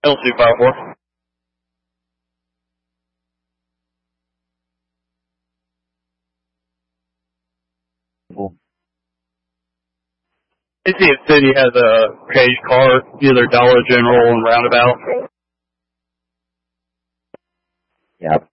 L254. Cool. Indian City has a cage car, either Dollar General and Roundabout. Yep.